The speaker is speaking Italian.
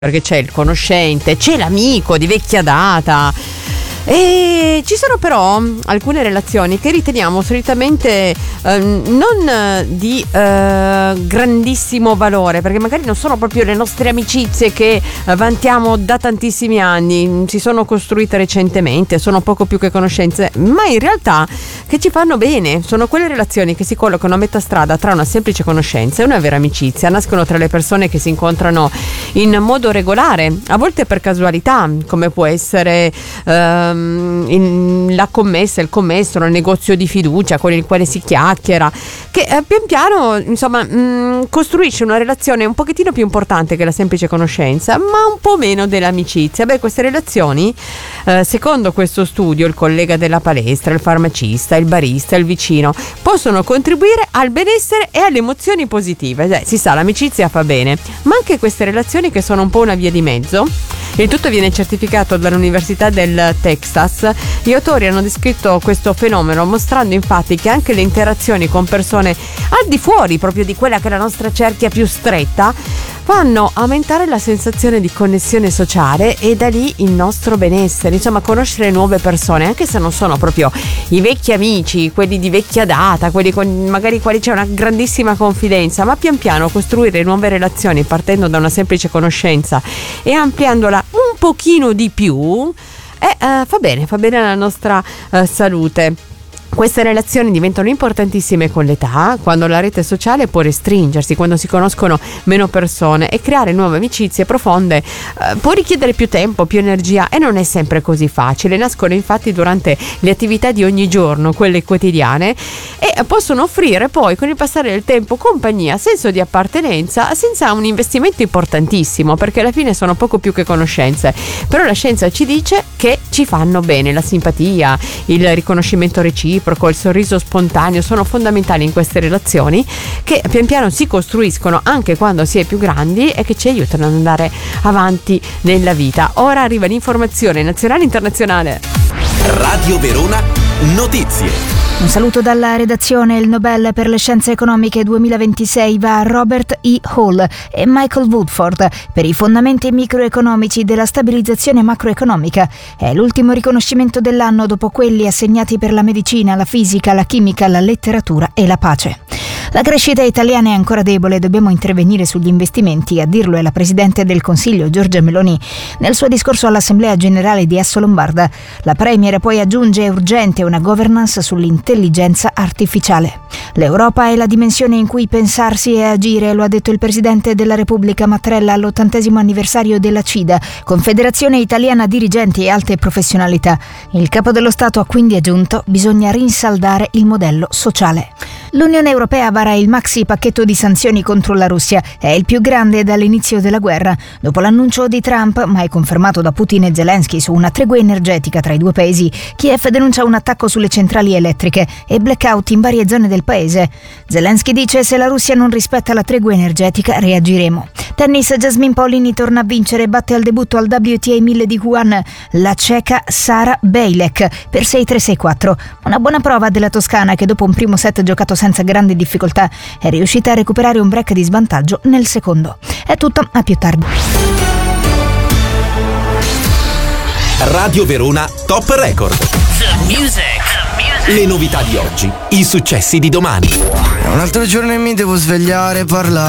perché c'è il conoscente, c'è l'amico di vecchia data. E ci sono però alcune relazioni che riteniamo solitamente non di grandissimo valore, perché magari non sono proprio le nostre amicizie che vantiamo da tantissimi anni, si sono costruite recentemente, sono poco più che conoscenze, ma in realtà che ci fanno bene. Sono quelle relazioni che si collocano a metà strada tra una semplice conoscenza e una vera amicizia. Nascono tra le persone che si incontrano in modo regolare, a volte per casualità, come può essere la commessa, il commesso, il negozio di fiducia con il quale si chiacchiera, che pian piano insomma costruisce una relazione un pochettino più importante che la semplice conoscenza, ma un po' meno dell'amicizia. Queste relazioni, secondo questo studio, il collega della palestra, il farmacista, il barista, il vicino, possono contribuire al benessere e alle emozioni positive. Si sa, l'amicizia fa bene, ma anche queste relazioni che sono un po' una via di mezzo. Il tutto viene certificato dall'Università del Texas. Gli autori hanno descritto questo fenomeno mostrando infatti che anche le interazioni con persone al di fuori proprio di quella che è la nostra cerchia più stretta fanno aumentare la sensazione di connessione sociale e da lì il nostro benessere. Insomma, conoscere nuove persone, anche se non sono proprio i vecchi amici, quelli di vecchia data, quelli con magari quali c'è una grandissima confidenza, ma pian piano costruire nuove relazioni partendo da una semplice conoscenza e ampliandola un pochino di più fa bene alla nostra salute. Queste relazioni diventano importantissime con l'età, quando la rete sociale può restringersi, quando si conoscono meno persone, e creare nuove amicizie profonde può richiedere più tempo, più energia, e non è sempre così facile. Nascono infatti durante le attività di ogni giorno, quelle quotidiane, e possono offrire poi con il passare del tempo compagnia, senso di appartenenza, senza un investimento importantissimo, perché alla fine sono poco più che conoscenze. Però la scienza ci dice che ci fanno bene. La simpatia, il riconoscimento reciproco, il sorriso spontaneo sono fondamentali in queste relazioni, che pian piano si costruiscono anche quando si è più grandi e che ci aiutano ad andare avanti nella vita. Ora arriva l'informazione nazionale e internazionale. Radio Verona Notizie. Un saluto dalla redazione. Il Nobel per le Scienze Economiche 2026 va a Robert E. Hall e Michael Woodford per i fondamenti microeconomici della stabilizzazione macroeconomica. È l'ultimo riconoscimento dell'anno dopo quelli assegnati per la medicina, la fisica, la chimica, la letteratura e la pace. La crescita italiana è ancora debole, dobbiamo intervenire sugli investimenti, a dirlo è la Presidente del Consiglio Giorgia Meloni nel suo discorso all'Assemblea Generale di Assolombarda. La Premier poi aggiunge: è urgente una governance sull'intelligenza artificiale. L'Europa è la dimensione in cui pensarsi e agire, lo ha detto il Presidente della Repubblica Mattarella all'80° anniversario della CIDA, Confederazione Italiana Dirigenti e Alte Professionalità. Il Capo dello Stato ha quindi aggiunto: bisogna rinsaldare il modello sociale. L'Unione Europea vara il maxi pacchetto di sanzioni contro la Russia. È il più grande dall'inizio della guerra. Dopo l'annuncio di Trump, ma è confermato da Putin e Zelensky, su una tregua energetica tra i due paesi, Kiev denuncia un attacco sulle centrali elettriche e blackout in varie zone del paese. Zelensky dice: se la Russia non rispetta la tregua energetica, reagiremo. Tennis, Jasmine Paolini torna a vincere, batte al debutto al WTA 1000 di Wuhan la ceca Sara Bejlek per 6-3-6-4. Una buona prova della toscana, che dopo un primo set giocato senza grandi difficoltà è riuscita a recuperare un break di svantaggio nel secondo. È tutto, a più tardi. Radio Verona Top Record. The music. Le novità di oggi, i successi di domani. Un altro giorno e mi devo svegliare, parlare.